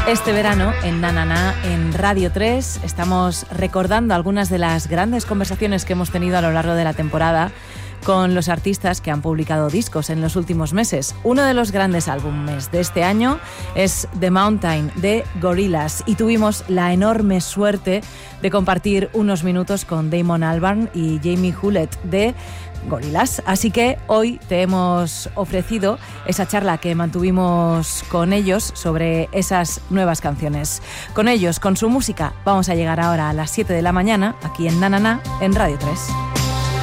Este verano, en Na Na Na, en Radio 3, estamos recordando algunas de las grandes conversaciones que hemos tenido a lo largo de la temporada con los artistas que han publicado discos en los últimos meses. Uno de los grandes álbumes de este año es The Mountain, de Gorillaz, y tuvimos la enorme suerte de compartir unos minutos con Damon Albarn y Jamie Hewlett de Gorillaz. Así que hoy te hemos ofrecido esa charla que mantuvimos con ellos sobre esas nuevas canciones. Con ellos, con su música, vamos a llegar ahora a las 7 de la mañana, aquí en Na Na Na, en Radio 3.